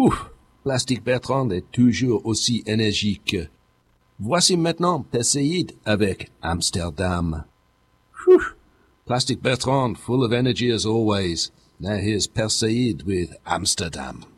Ouf, Plastic Bertrand est toujours aussi énergique. Voici maintenant Perseid avec Amsterdam. Whew. Plastic Bertrand, full of energy as always. Now here's Perseid with Amsterdam.